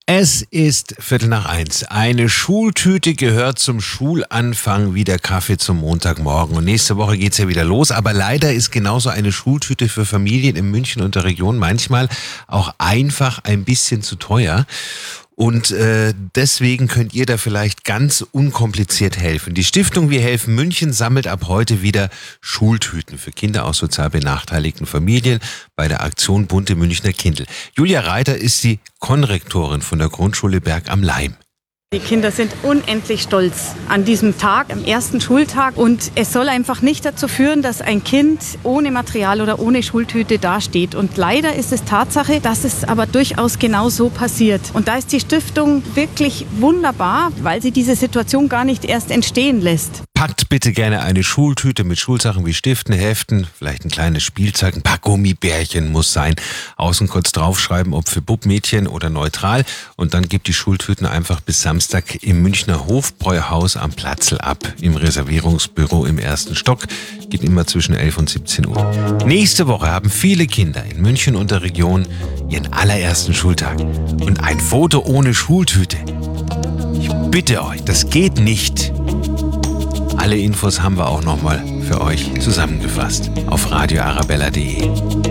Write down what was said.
Es ist 1:15. Eine Schultüte gehört zum Schulanfang wie der Kaffee zum Montagmorgen. Und nächste Woche geht's ja wieder los. Aber leider ist genauso eine Schultüte für Familien in München und der Region manchmal auch einfach ein bisschen zu teuer. Und deswegen könnt ihr da vielleicht ganz unkompliziert helfen. Die Stiftung Wir helfen München sammelt ab heute wieder Schultüten für Kinder aus sozial benachteiligten Familien bei der Aktion Bunte Münchner Kindl. Julia Reiter ist die Konrektorin von der Grundschule Berg am Laim. Die Kinder sind unendlich stolz an diesem Tag, am ersten Schultag. Und es soll einfach nicht dazu führen, dass ein Kind ohne Material oder ohne Schultüte dasteht. Und leider ist es Tatsache, dass es aber durchaus genau so passiert. Und da ist die Stiftung wirklich wunderbar, weil sie diese Situation gar nicht erst entstehen lässt. Packt bitte gerne eine Schultüte mit Schulsachen wie Stiften, Heften, vielleicht ein kleines Spielzeug, ein paar Gummibärchen muss sein. Außen kurz draufschreiben, ob für Bub-Mädchen oder neutral. Und dann gibt die Schultüten einfach bis Samstag im Münchner Hofbräuhaus am Platzl ab. Im Reservierungsbüro im 1. Stock. Geht immer zwischen 11 und 17 Uhr. Nächste Woche haben viele Kinder in München und der Region ihren allerersten Schultag. Und ein Foto ohne Schultüte. Ich bitte euch, das geht nicht. Alle Infos haben wir auch nochmal für euch zusammengefasst auf radioarabella.de.